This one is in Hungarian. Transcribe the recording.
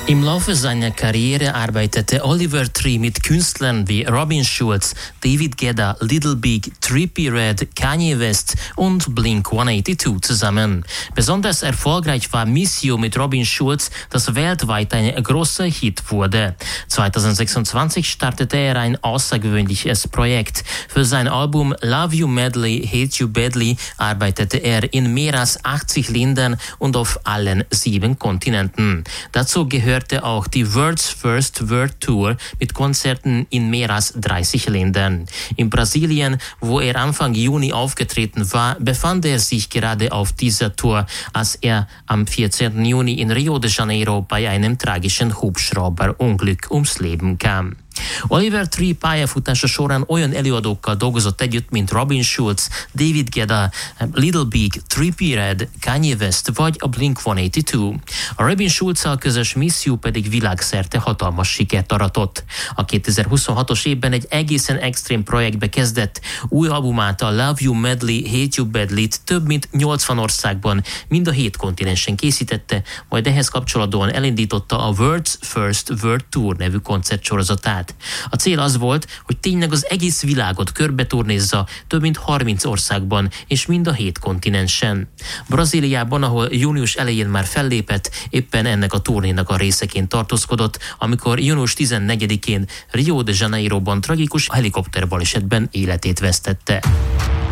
Im Laufe seiner Karriere arbeitete Oliver Tree mit Künstlern wie Robin Schulz, David Guetta, Little Big, Trippie Redd, Kanye West und Blink-182 zusammen. Besonders erfolgreich war Miss You mit Robin Schulz, das weltweit ein großer Hit wurde. 2026 startete er ein außergewöhnliches Projekt. Für sein Album Love You Madly, Hate You Badly arbeitete er in mehr als 80 Ländern und auf allen 7 Kontinenten. Dazu gehörte auch die World's First World Tour mit Konzerten in mehr als 30 Ländern. In Brasilien, wo er Anfang Juni aufgetreten war, befand er sich gerade auf dieser Tour, als er am 14. Juni in Rio de Janeiro bei einem tragischen Hubschrauberunglück ums Leben kam. Oliver Tree pályafutása során olyan előadókkal dolgozott együtt, mint Robin Schulz, David Guetta, Little Big, Trippie Redd, Kanye West vagy a Blink-182. A Robin Schulzzal közös Miss You pedig világszerte hatalmas sikert aratott. A 2026-os évben egy egészen extrém projektbe kezdett, új albumát, a Love You Madly, Hate You Badly-t több mint 80 országban, mind a 7 kontinensen készítette, majd ehhez kapcsolódóan elindította a World's First World Tour nevű koncertsorozatát. A cél az volt, hogy tényleg az egész világot körbeturnézza több mint 30 országban, és mind a 7 kontinensen. Brazíliában, ahol június elején már fellépett, éppen ennek a turnénak a részeként tartózkodott, amikor június 14-én Rio de Janeiroban tragikus helikopterbalesetben életét vesztette.